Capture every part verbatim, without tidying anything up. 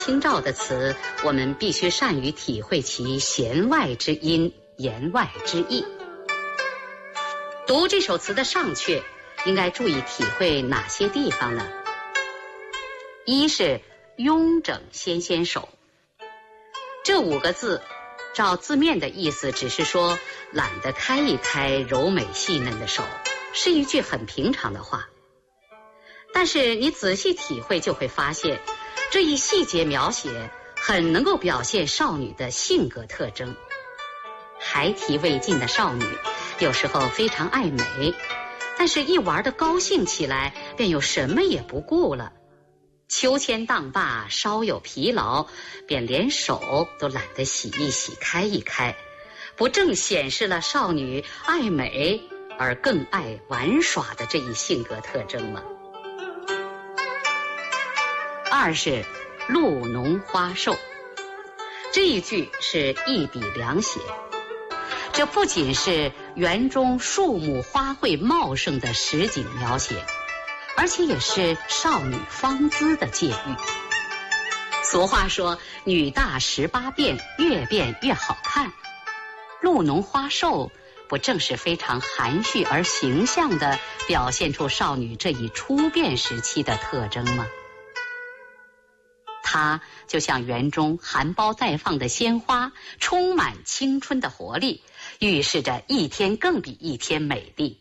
清照的词，我们必须善于体会其弦外之音、言外之意。读这首词的上阙，应该注意体会哪些地方呢？一是慵整纤纤手，这五个字照字面的意思只是说懒得开一开柔美细嫩的手，是一句很平常的话。但是你仔细体会就会发现，这一细节描写很能够表现少女的性格特征。孩提未尽的少女有时候非常爱美，但是一玩得高兴起来便又什么也不顾了。秋千荡罢稍有疲劳，便连手都懒得洗一洗开一开，不正显示了少女爱美而更爱玩耍的这一性格特征吗？二是露浓花瘦，这一句是一笔两写，这不仅是园中树木花卉茂盛的实景描写，而且也是少女芳姿的借喻。俗话说女大十八变，越变越好看，露浓花瘦不正是非常含蓄而形象地表现出少女这一初变时期的特征吗？它就像园中含苞待放的鲜花，充满青春的活力，预示着一天更比一天美丽。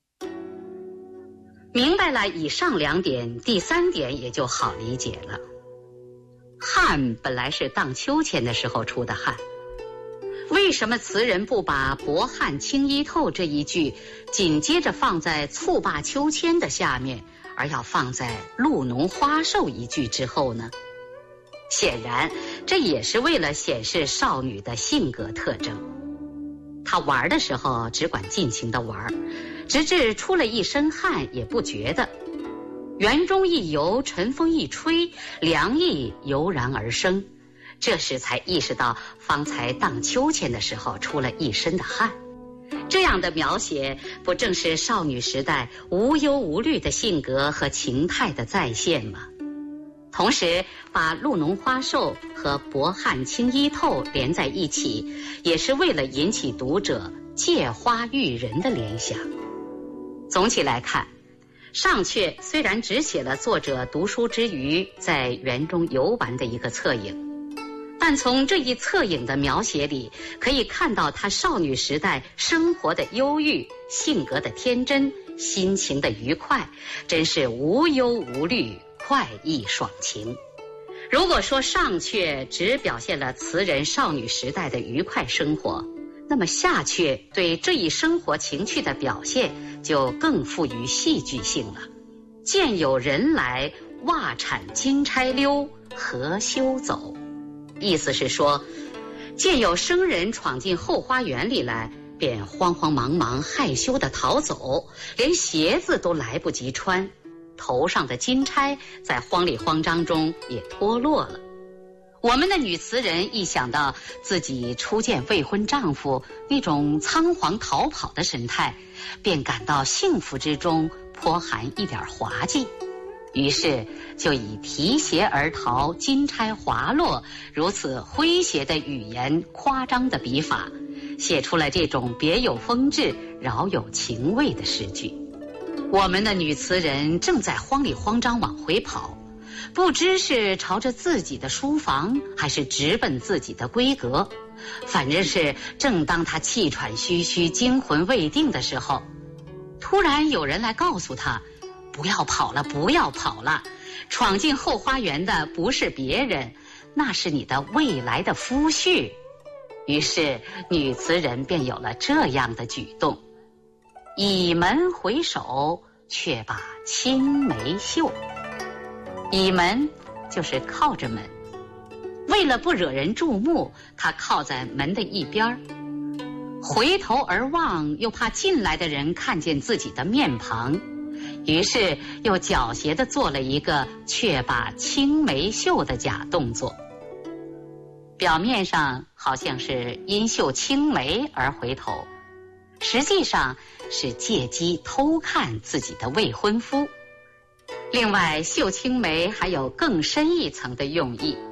明白了以上两点，第三点也就好理解了。汗本来是荡秋千的时候出的汗，为什么词人不把薄汗轻衣透这一句紧接着放在蹴罢秋千的下面，而要放在露浓花瘦一句之后呢？显然这也是为了显示少女的性格特征。她玩的时候只管尽情地玩，直至出了一身汗也不觉得。园中一游，晨风一吹，凉意油然而生，这时才意识到方才荡秋千的时候出了一身的汗。这样的描写不正是少女时代无忧无虑的性格和情态的再现吗？同时把露浓花瘦和薄汗轻衣透连在一起，也是为了引起读者借花喻人的联想。总体来看，上阙虽然只写了作者读书之余在园中游玩的一个侧影，但从这一侧影的描写里，可以看到她少女时代生活的忧郁、性格的天真、心情的愉快，真是无忧无虑，快意爽情。如果说上阙只表现了词人少女时代的愉快生活，那么下阙对这一生活情趣的表现就更富于戏剧性了。见有人来，袜铲金钗溜，何羞走。意思是说，见有生人闯进后花园里来，便慌慌忙忙害羞地逃走，连鞋子都来不及穿，头上的金钗在慌里慌张中也脱落了。我们的女词人一想到自己初见未婚丈夫那种仓皇逃跑的神态，便感到幸福之中颇含一点滑稽，于是就以提鞋而逃，金钗滑落，如此诙谐的语言、夸张的笔法，写出了这种别有风致、饶有情味的诗句。我们的女词人正在慌里慌张往回跑，不知是朝着自己的书房，还是直奔自己的闺阁，反正是正当她气喘吁吁、惊魂未定的时候，突然有人来告诉她，不要跑了，不要跑了，闯进后花园的不是别人，那是你的未来的夫婿。于是女词人便有了这样的举动：倚门回首，却把青梅嗅。倚门就是靠着门，为了不惹人注目，她靠在门的一边，回头而望，又怕进来的人看见自己的面庞，于是又狡黠地做了一个却把青梅嗅的假动作。表面上好像是因嗅青梅而回头，实际上是借机偷看自己的未婚夫。另外，绣青梅还有更深一层的用意，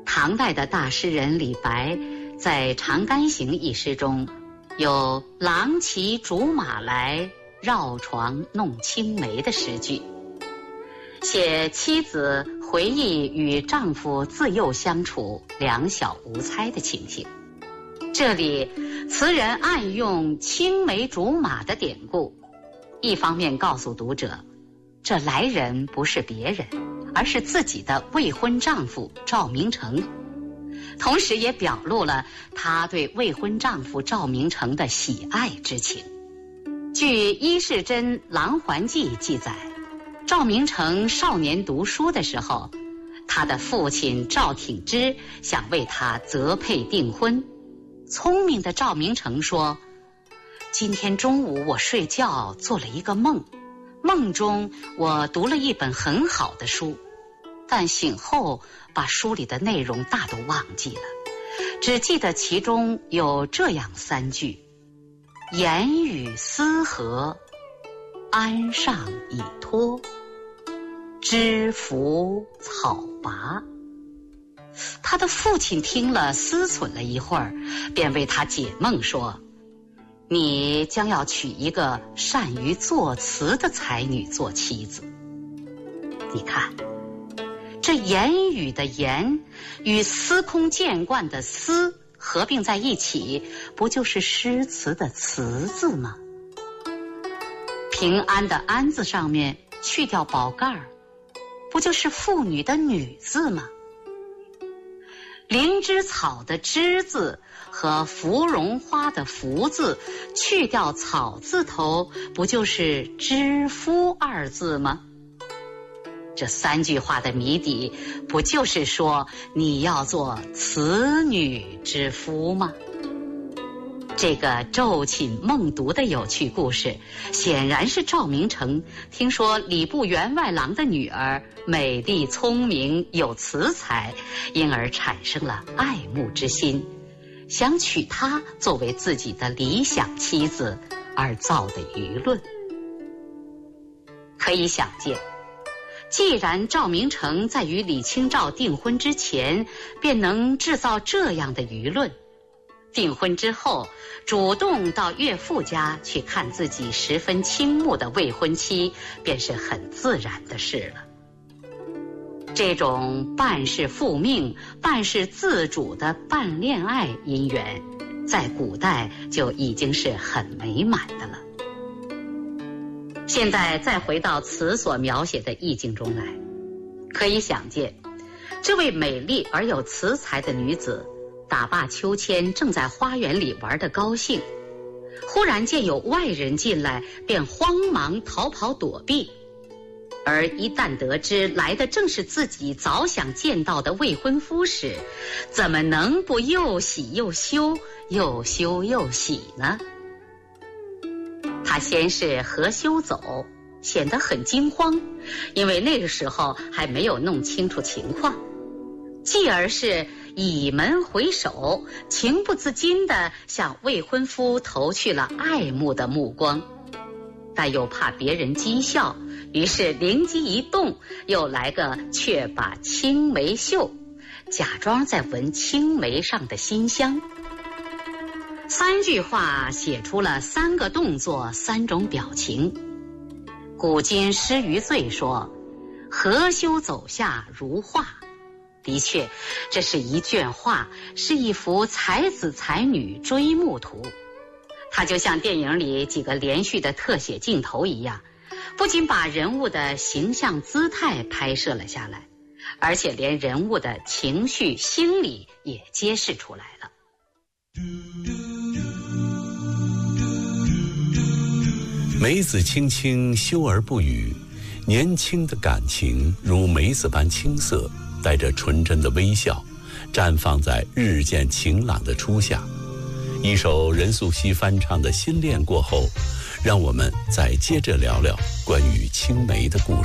唐代的大诗人李白在《长干行》一诗中有郎骑竹马来，绕床弄青梅的诗句，写妻子回忆与丈夫自幼相处两小无猜的情形。这里词人暗用青梅竹马的典故，一方面告诉读者，这来人不是别人，而是自己的未婚丈夫赵明诚，同时也表露了她对未婚丈夫赵明诚的喜爱之情。据伊世珍《琅环记》记载，赵明诚少年读书的时候，他的父亲赵挺之想为他择配订婚。聪明的赵明诚说，今天中午我睡觉做了一个梦，梦中我读了一本很好的书，但醒后把书里的内容大都忘记了，只记得其中有这样三句：言语思和，鞍上已脱，知府草拔。他的父亲听了思忖了一会儿，便为他解梦说，你将要娶一个善于作词的才女做妻子。你看，这言语的言与司空见惯的思合并在一起，不就是诗词的词字吗？平安的安字上面去掉宝盖儿，不就是妇女的女字吗？灵芝草的芝字和芙蓉花的芙字去掉草字头，不就是知夫二字吗？这三句话的谜底，不就是说你要做此女之夫吗？这个昼寝梦读的有趣故事，显然是赵明诚听说礼部员外郎的女儿美丽聪明有词才，因而产生了爱慕之心，想娶她作为自己的理想妻子而造的舆论。可以想见，既然赵明诚在与李清照订婚之前便能制造这样的舆论，订婚之后主动到岳父家去看自己十分倾慕的未婚妻，便是很自然的事了。这种半是复命半是自主的半恋爱姻缘，在古代就已经是很美满的了。现在再回到词所描写的意境中来，可以想见，这位美丽而有词才的女子打罢秋千，正在花园里玩得高兴，忽然见有外人进来，便慌忙逃跑躲避。而一旦得知来的正是自己早想见到的未婚夫时，怎么能不又喜又羞，又羞又喜呢？他先是合羞走，显得很惊慌，因为那个时候还没有弄清楚情况。继而是倚门回首，情不自禁地向未婚夫投去了爱慕的目光，但又怕别人讥笑，于是灵机一动，又来个却把青梅嗅，假装在闻青梅上的馨香。三句话写出了三个动作，三种表情。古今诗余罪说，合羞走下如画。的确，这是一卷画，是一幅才子才女追慕图。它就像电影里几个连续的特写镜头一样，不仅把人物的形象姿态拍摄了下来，而且连人物的情绪心理也揭示出来了。 梅子青青，羞而不语，年轻的感情如梅子般青涩，带着纯真的微笑，绽放在日渐晴朗的初夏。一首任素汐翻唱的《新恋》过后，让我们再接着聊聊关于青梅的故事。